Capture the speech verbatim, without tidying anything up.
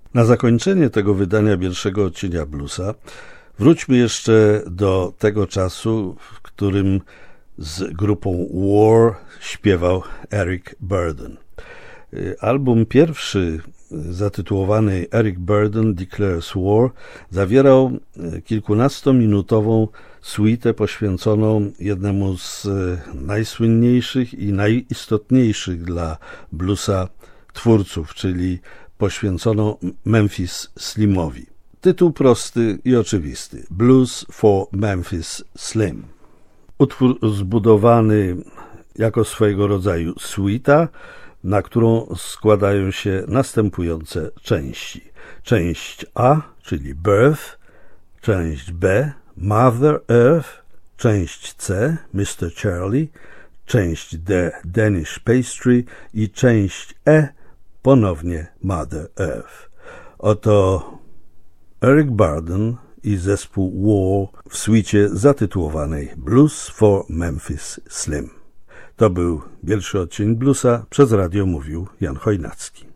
Na zakończenie tego wydania pierwszego odcienia bluesa wróćmy jeszcze do tego czasu, w którym z grupą War śpiewał Eric Burdon. Album pierwszy, zatytułowany Eric Burdon Declares War, zawierał kilkunastominutową suitę poświęconą jednemu z najsłynniejszych i najistotniejszych dla bluesa twórców, czyli poświęconą Memphis Slimowi. Tytuł prosty i oczywisty. Blues for Memphis Slim. Utwór zbudowany jako swojego rodzaju suita, na którą składają się następujące części. Część A, czyli Birth, część B, Mother Earth, część C, mister Charlie, część D, Danish Pastry i część E, ponownie Mother Earth. Oto Eric Burdon i zespół War w suicie zatytułowanej Blues for Memphis Slim. To był pierwszy odcień bluesa, przez radio mówił Jan Chojnacki.